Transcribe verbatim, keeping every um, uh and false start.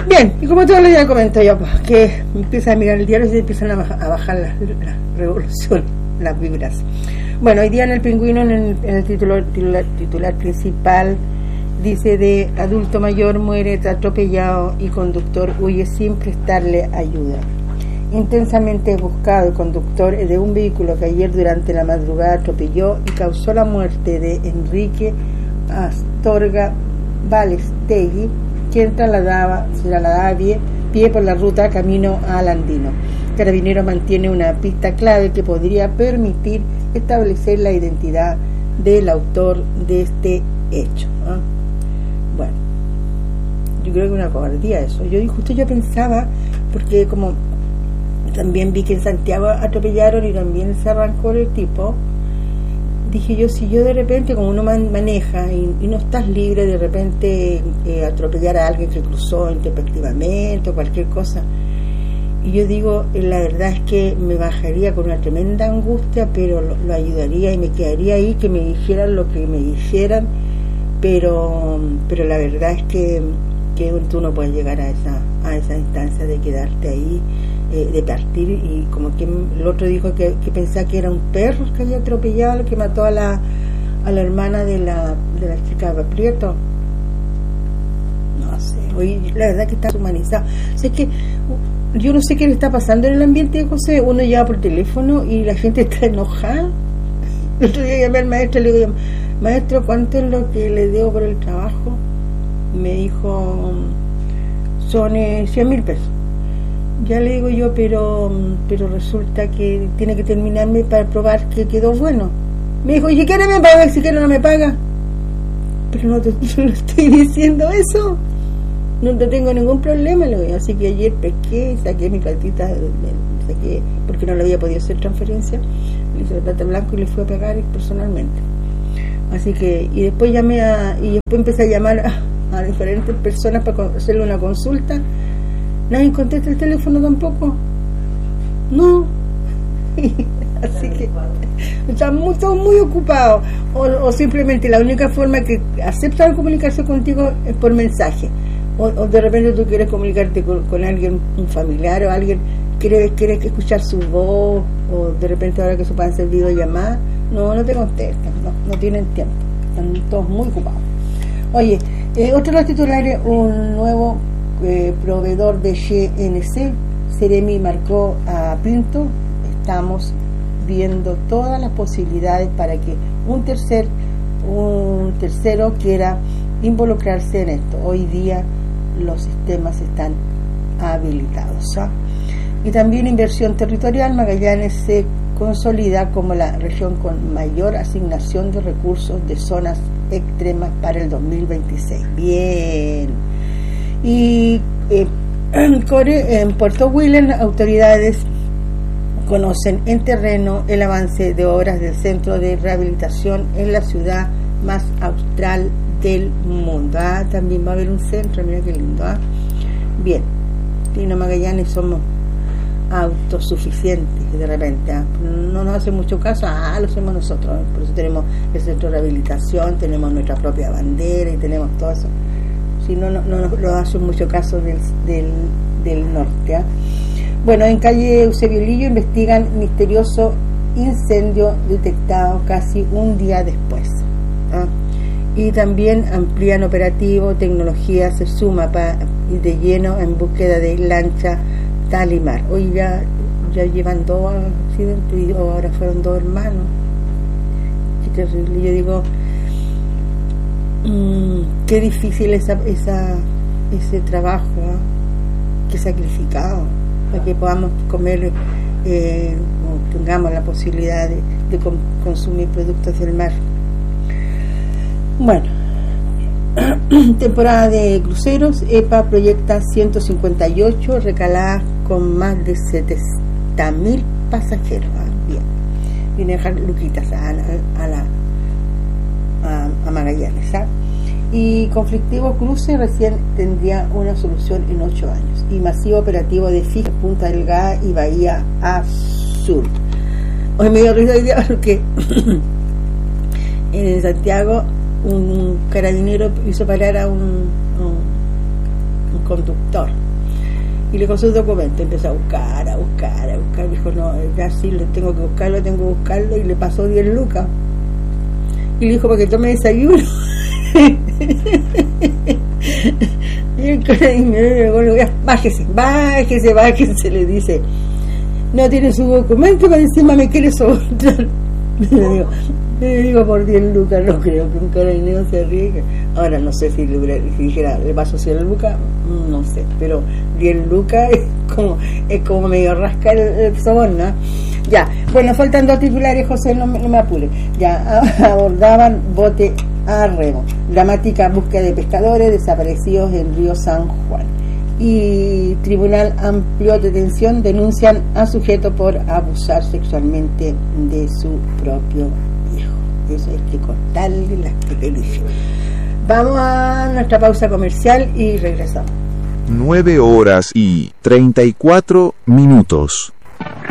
Bien, y como todos los días comento yo, pues, que empiezan a mirar el diario y se empiezan a bajar, a bajar las, las revoluciones, las vibras. Bueno, hoy día en el Pingüino, en el, en el titular, titular, titular principal, dice: de adulto mayor muere atropellado y conductor huye sin prestarle ayuda. Intensamente buscado, el conductor de un vehículo que ayer durante la madrugada atropelló y causó la muerte de Enrique Astorga Balestegui, quien trasladaba, se trasladaba pie, pie por la ruta camino a Alandino. Carabineros mantiene una pista clave que podría permitir establecer la identidad del autor de este hecho, ¿eh? Bueno, yo creo que una cobardía eso. Yo justo yo pensaba, porque como también vi que en Santiago atropellaron y también se arrancó el tipo, dije yo, si yo de repente, como uno man, maneja y, y no estás libre de repente eh, atropellar a alguien que cruzó intempestivamente o cualquier cosa, y yo digo, eh, la verdad es que me bajaría con una tremenda angustia, pero lo, lo ayudaría y me quedaría ahí, que me dijeran lo que me dijeran, pero pero la verdad es que, que tú no puedes llegar a esa a esa instancia de quedarte ahí, eh, de partir. Y como que el otro dijo que, que pensaba que era un perro que había atropellado, que mató a la a la hermana de la de la chica Prieto. No sé, hoy la verdad que está humanizado. O sea, es que yo no sé qué le está pasando en el ambiente de José. Uno llama por teléfono y la gente está enojada. El otro día llamé al maestro y le digo: maestro, ¿cuánto es lo que le debo por el trabajo? Me dijo: son eh, cien mil pesos. Ya le digo yo, pero pero resulta que tiene que terminarme para probar que quedó bueno. Me dijo: ¿y si quiere me paga? Si quiere no me paga. Pero no te no estoy diciendo eso. No te tengo ningún problema, le digo. Así que ayer pesqué, saqué mi platita, saqué, porque no le había podido hacer transferencia, le hice la plata blanco y le fui a pagar personalmente. Así que, y después llamé a, y después empecé a llamar a, a diferentes personas para hacerle una consulta. Nadie contesta el teléfono tampoco. No. Así que están muy, todos muy ocupados. O, o simplemente la única forma que aceptan comunicarse contigo es por mensaje. O, o de repente tú quieres comunicarte con, con alguien, un familiar o alguien, quieres, quieres escuchar su voz, o de repente ahora que se pueden hacer videollamadas, no, no te contestan, no, no tienen tiempo, están todos muy ocupados. Oye, eh, otro de los titulares: un nuevo eh, proveedor de G N C, Ceremi marcó a Pinto: estamos viendo todas las posibilidades para que un tercer un tercero quiera involucrarse en esto. Hoy día los sistemas están habilitados, ¿ah? Y también inversión territorial. Magallanes se consolida como la región con mayor asignación de recursos de zonas extremas para el dos mil veintiséis. Bien. Y eh, en Puerto William, autoridades conocen en terreno el avance de obras del centro de rehabilitación en la ciudad más austral del mundo. Ah, también va a haber un centro, mira qué lindo. ¿Ah? Bien, y no Magallanes somos autosuficientes de repente, ¿ah? No nos hace mucho caso, ah, lo hacemos nosotros, por eso tenemos el centro de rehabilitación, tenemos nuestra propia bandera y tenemos todo eso. Si no, no, no nos lo hace mucho caso del, del, del norte. ¿Ah? Bueno, en calle Eusebio Lillo investigan misterioso incendio detectado casi un día después. ¿Ah? Y también amplían operativo, tecnología se suma para ir de lleno en búsqueda de lancha Talimar. Hoy ya ya llevan dos accidentes y ahora fueron dos hermanos. Qué terrible. Yo digo, mmm, qué difícil esa, esa ese trabajo, ¿eh? Qué sacrificado, para que podamos comer, eh, o tengamos la posibilidad de, de con, consumir productos del mar. Bueno, temporada de cruceros. E P A proyecta ciento cincuenta y ocho recaladas con más de setenta mil pasajeros. ¿Ah? Bien, viene a dejar luquitas a, a, a, la, a, a Magallanes. ¿Ah? Y conflictivo cruce recién tendría una solución en ocho años. Y masivo operativo de Fija, Punta Delgada y Bahía Azul. Hoy me dio risa hoy día porque en Santiago un carabinero hizo parar a un, un, un conductor. Y le con sus documentos empezó a buscar, a buscar, a buscar. Dijo, no, ya sí, le tengo que buscarlo, tengo que buscarlo. Y le pasó diez lucas. Y le dijo, para que tome desayuno. Y el carabinero, bájese, bájese, bájese, le dice. No tiene su documento, pero encima me quiere sobornar. Le digo, le digo, por diez lucas, no creo que un carabinero se arriesgue. Ahora no sé si le, si dijera, le paso cien lucas, no sé, pero diez lucas es como, es como medio rasca el, el soborno, ¿no? Ya, bueno, faltan dos titulares, José, no me, no me apure. Ya, abordaban bote a remo, dramática búsqueda de pescadores desaparecidos en Río San Juan. Y Tribunal Amplio de Detención denuncian a sujeto por abusar sexualmente de su propio hijo. Eso hay que cortarle las pelillas. Vamos a nuestra pausa comercial y regresamos. Nueve horas y treinta y cuatro minutos.